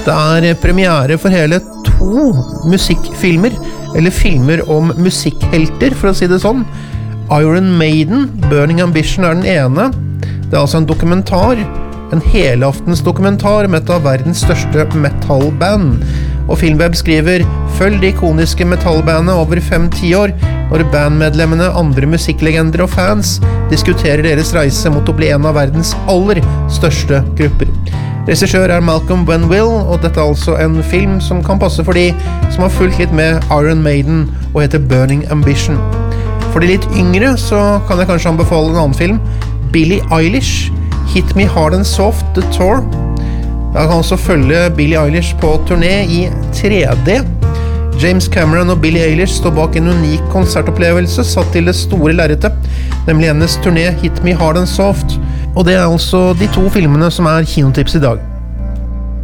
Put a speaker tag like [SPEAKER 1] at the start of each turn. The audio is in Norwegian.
[SPEAKER 1] Det premiere for hele 2 musikkfilmer, eller filmer om musikkhelter, for å si det sånn. Iron Maiden, Burning Ambition den ene. Det altså en dokumentar, en helaftens dokumentar med et av verdens største metalband. Og Filmweb skriver, følg de ikoniske metallbandene over 5-10 år, når bandmedlemmene, andre musikklegender og fans diskuterer deres reise mot å bli en av verdens aller største grupper. Regissør Malcolm Benwill, og dette altså en film som kan passe for de som har fulgt litt med Iron Maiden og heter Burning Ambition. For de litt yngre så kan jeg kanskje anbefale en annen film, Billie Eilish, Hit Me Hard and Soft, The Tour. Jeg kan også følge Billie Eilish på turné i 3D. James Cameron og Billie Eilish står bak en unik konsertopplevelse satt til det store lerretet, nemlig hennes turné Hit Me Hard and Soft. Og det altså de 2 filmene som kinotips i dag.